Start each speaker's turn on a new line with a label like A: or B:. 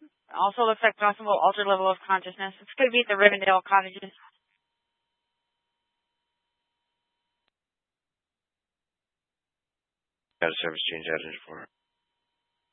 A: Also looks like possible altered level of consciousness. It's going to be at the Rivendell cottages.
B: Got a service change added for.